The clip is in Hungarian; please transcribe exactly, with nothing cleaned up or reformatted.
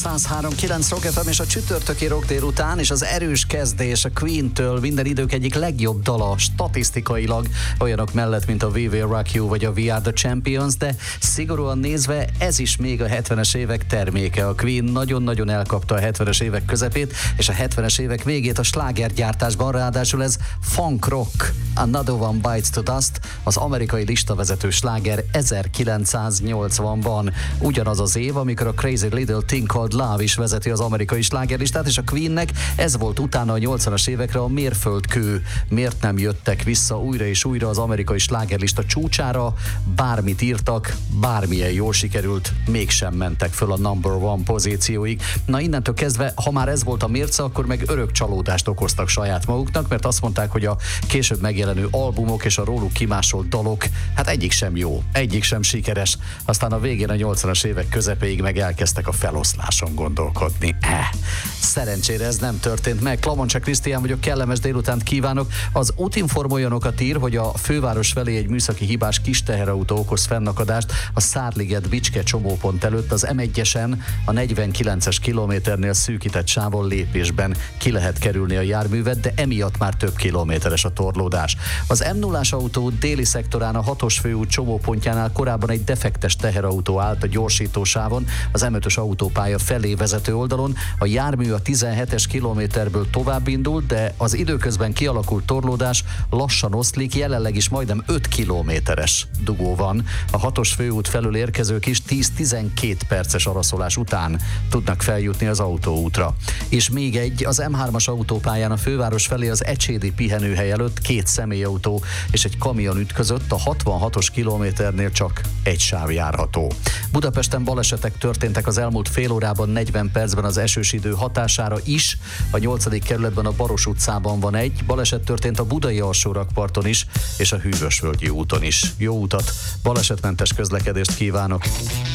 száz három kilenc Rock ef em és a csütörtöki rock délután, és az erős kezdés a Queen-től minden idők egyik legjobb dala statisztikailag olyanok mellett, mint a We Will Rock You vagy a We Are The Champions, de szigorúan nézve ez is még a hetvenes évek terméke. A Queen nagyon-nagyon elkapta a hetvenes évek közepét, és a hetvenes évek végét a slágergyártásban, ráadásul ez funk rock. Another One Bites to Dust, az amerikai listavezető sláger ezerkilencszáznyolcvanban. Ugyanaz az év, amikor a Crazy Little Thing Called Love is vezeti az amerikai slágerlistát, és a Queennek ez volt utána a nyolcvanas évekre a mérföldkő. Miért nem jöttek vissza újra és újra az amerikai slágerlista csúcsára? Bármit írtak, bármilyen jól sikerült, mégsem mentek föl a number one pozícióig. Na innentől kezdve, ha már ez volt a mérce, akkor meg örök csalódást okoztak saját maguknak, mert azt mondták, hogy a később megjelenő albumok és a róluk kimásolt dalok, hát egyik sem jó, egyik sem sikeres. Aztán a végén a nyolcvanas évek közepéig meg elkezdtek a feloszláson gondolkodni. Eh, szerencsére ez nem történt meg. Klamoncsa Krisztián vagyok, kellemes délutánt kívánok. Az Útinform olyanokat ír, hogy a főváros felé egy műszaki hibás kis teherautó okoz fennakadást a Szárliget-Bicske csomópont előtt az em egyesen a negyvenkilences kilométernél szűkített sávon lépésben ki lehet kerülni a járművet, de emiatt már több kilométeres a torlódás. Az em nullás autó déli szektorán a hatos főút csomópontjánál korábban egy defektes teherautó állt a gyorsítósávon, az em ötös autópálya felé vezető oldalon. A jármű a tizenhetes kilométerből tovább indult, de az időközben kialakult torlódás lassan oszlik, jelenleg is majdnem öt kilométeres dugó van. A hatos főút felől érkezők is tíz-tizenkét perces araszolás után tudnak feljutni az autóútra. És még egy, az em hármas autópályán a főváros felé az Ecsédi pihenőhely előtt két személyautó és egy kamion ütközött, a hatvanhatos kilométernél csak egy sáv járható. Budapesten balesetek történtek az elmúlt fél órában, negyven percben az esős idő hatására is. A nyolcadik kerületben a Baros utcában van egy, baleset történt a budai alsórakparton is, és a Hűvösvölgyi úton is. Jó utat, balesetmentes közlekedést kívánok!